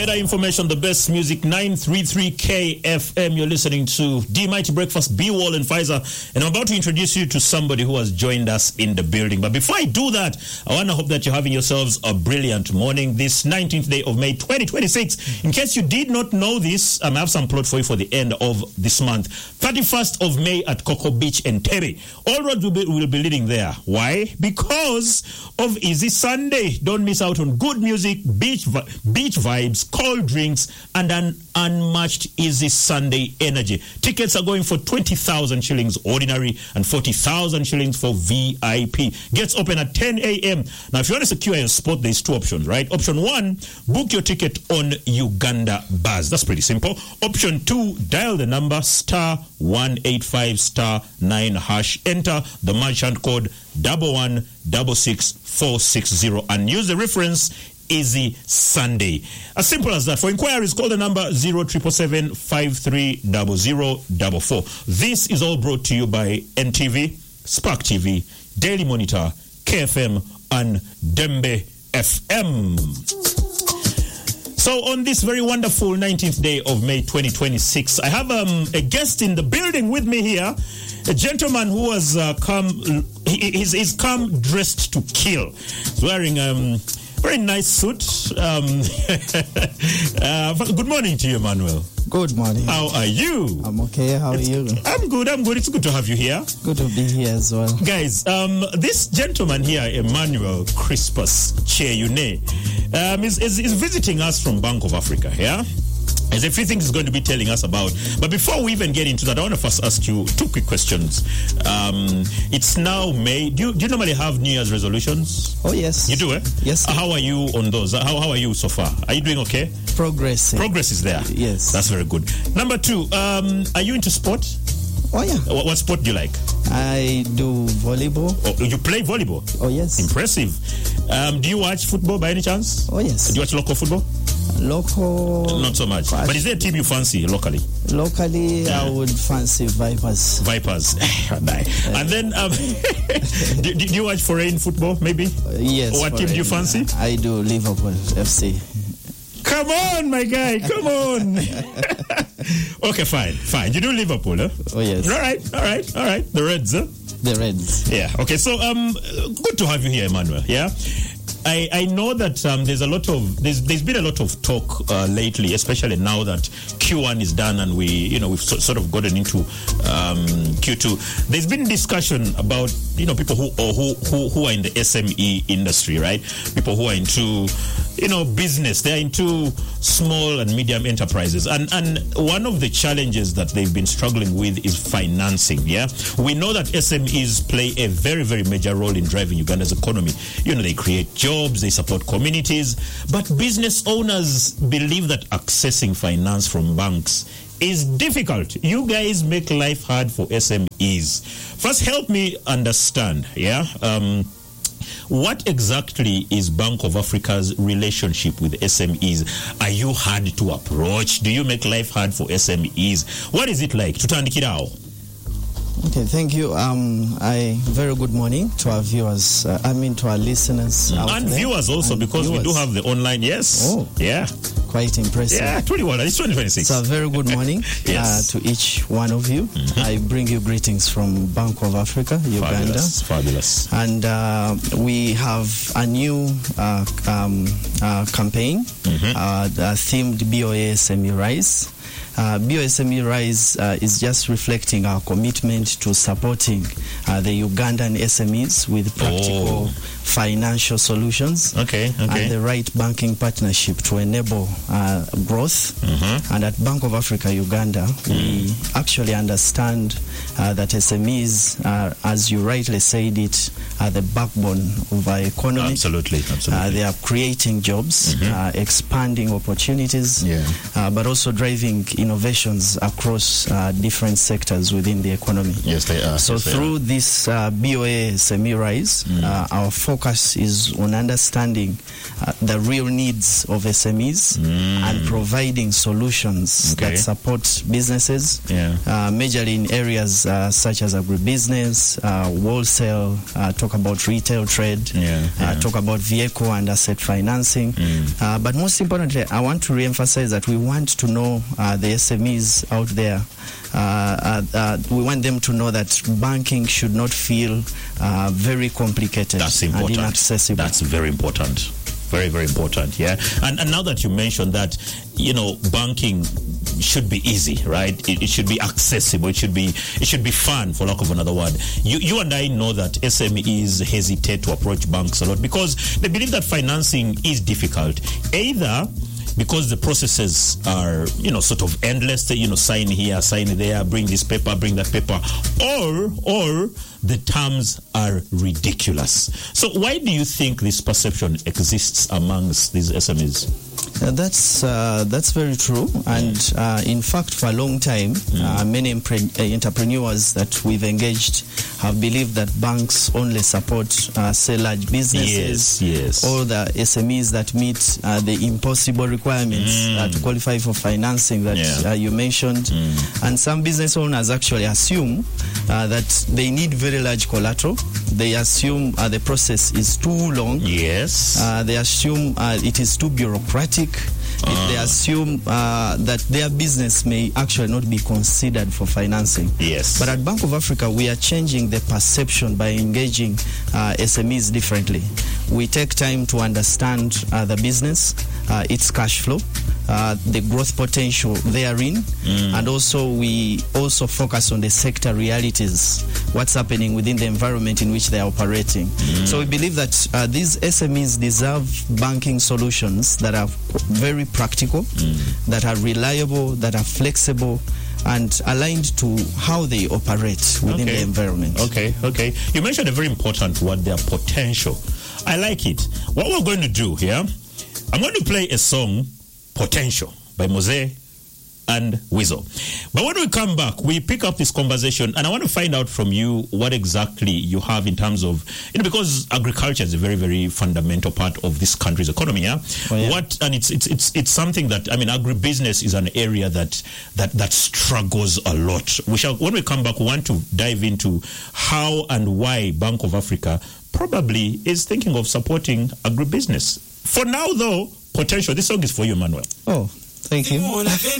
Better information, the best music, 933 KFM. You're listening to D Mighty Breakfast, B-Wall and Pfizer. And I'm about to introduce you to somebody who has joined us in the building. But before I do that, I want to hope that you're having yourselves a brilliant morning. This 19th day of May 2026. In case you did not know this, I have some plot for you for the end of this month. 31st of May at Cocoa Beach and Terry. All roads will be leading there. Why? Because of Easy Sunday. Don't miss out on good music, beach vibes, cold drinks, and an unmatched Easy Sunday energy. Tickets are going for 20,000 shillings ordinary and 40,000 shillings for VIP. Gets open at 10 a.m. Now, if you want to secure your spot, there's two options, right? Option one, book your ticket on Uganda Buzz. That's pretty simple. Option two, dial the number *185*9#. Enter the merchant code 1166460 and use the reference Easy Sunday. As simple as that. For inquiries, call the number 0377530044. This is all brought to you by NTV, Spark TV, Daily Monitor, KFM, and Dembe FM. So on this very wonderful 19th day of May 2026, I have a guest in the building with me here. A gentleman who has he's come dressed to kill. He's wearing very nice suit. Good morning to you, Emmanuel. Good morning. How are you? I'm okay. How are you? I'm good. It's good to have you here. Good to be here as well. Guys, this gentleman here, Emmanuel Crispus Cheyune, is visiting us from Bank of Africa, yeah? There's a few things he's going to be telling us about. But before we even get into that, I want to first ask you two quick questions. It's now May. Do you normally have New Year's resolutions? Oh, yes. You do, eh? Yes. How are you on those? How are you so far? Are you doing okay? Progressing. Progress is there? Yes. That's very good. Number two, are you into sport? Oh, yeah. What sport do you like? I do volleyball. Oh, you play volleyball? Oh, yes. Impressive. Do you watch football by any chance? Oh, yes. Do you watch local football? Local... Not so much. But is there a team you fancy locally? Locally, I would fancy Vipers. Vipers. And then, do you watch foreign football, maybe? Yes. What team do you fancy? I do Liverpool FC. Come on, my guy. Come on. Okay, fine. You do Liverpool, huh? Oh, yes. All right. The Reds, huh? The Reds. Yeah. Okay, so good to have you here, Emmanuel. Yeah. I know that there's been a lot of talk lately, especially now that Q1 is done and we've sort of gotten into Q2. There's been discussion about people who are in the SME industry, right? People who are into business. They're into small and medium enterprises, and one of the challenges that they've been struggling with is financing. Yeah, we know that SMEs play a very, very major role in driving Uganda's economy. They create jobs, they support communities, but business owners believe that accessing finance from banks is difficult. You guys make life hard for SMEs. First, help me understand. Yeah. What exactly is Bank of Africa's relationship with SMEs? Are you hard to approach? Do you make life hard for SMEs? What is it like? Tutandikirao. Okay, thank you. Very good morning to our viewers. To our listeners. And viewers also, because we do have the online. Yes. Oh, yeah. Quite impressive. Yeah, 21. It's 2026. So a very good morning yes. To each one of you. Mm-hmm. I bring you greetings from Bank of Africa, Uganda. Fabulous. And we have a new campaign, themed BOA SME Rise. BOSME Rise is just reflecting our commitment to supporting the Ugandan SMEs with practical financial solutions and the right banking partnership to enable growth. Mm-hmm. And at Bank of Africa Uganda, we actually understand that SMEs, as you rightly said it, are the backbone of our economy. Absolutely. They are creating jobs, expanding opportunities, but also driving innovations across different sectors within the economy. Yes, they are. So through this BOA SME Rise, our focus focus is on understanding the real needs of SMEs and providing solutions that support businesses, majorly in areas such as agribusiness, wholesale, talk about retail trade, talk about vehicle and asset financing. But most importantly, I want to re-emphasize that we want to know the SMEs out there. We want them to know that banking should not feel very complicated and inaccessible. That's very important. Very, very important, yeah. And now that you mentioned that, banking should be easy, right? It should be accessible. It should be fun, for lack of another word. You and I know that SMEs hesitate to approach banks a lot because they believe that financing is difficult. Either because the processes are, sort of endless, sign here, sign there, bring this paper, bring that paper, or the terms are ridiculous. So why do you think this perception exists amongst these SMEs? That's very true, and in fact, for a long time, many entrepreneurs that we've engaged have believed that banks only support, say, large businesses, or the SMEs that meet the impossible requirements to qualify for financing that you mentioned. And some business owners actually assume that they need very large collateral. They assume the process is too long. They assume it is too bureaucratic. They assume that their business may actually not be considered for financing. But at Bank of Africa, we are changing the perception by engaging SMEs differently. We take time to understand the business, its cash flow, the growth potential therein, and also we also focus on the sector realities, what's happening within the environment in which they are operating. So we believe that these SMEs deserve banking solutions that are very practical, that are reliable, that are flexible, and aligned to how they operate within the environment. Okay. You mentioned a very important word there, potential. I like it. What we're going to do here, I'm going to play a song, Potential, by Mose and Weasel. But when we come back, we pick up this conversation, and I want to find out from you what exactly you have in terms of, because agriculture is a very, very fundamental part of this country's economy. And it's something that, agribusiness is an area that struggles a lot. When we come back, we want to dive into how and why Bank of Africa probably is thinking of supporting agribusiness. For now, though, potential. This song is for you, Emmanuel. Oh, thank you.